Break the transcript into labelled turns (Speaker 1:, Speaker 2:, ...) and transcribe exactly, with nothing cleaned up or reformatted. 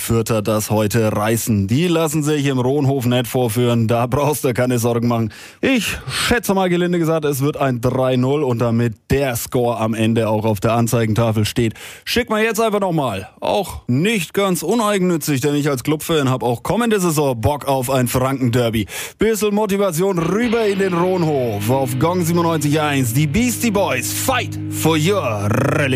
Speaker 1: Fürther das heute reißen. Die lassen sich im Rohnhof nicht vorführen, da brauchst du keine Sorgen machen. Ich schätze mal gelinde gesagt, es wird ein drei null und damit der Score am Ende auch auf der Anzeigentafel steht. Schick mal jetzt einfach nochmal. Auch nicht ganz uneigennützig, denn ich als Clubfan habe auch kommende Saison Bock auf ein Franken-Derby. Bisschen Motivation rüber in den Rohnhof auf Gong siebenundneunzig Komma eins. Die Beastie Boys, fight for your religion.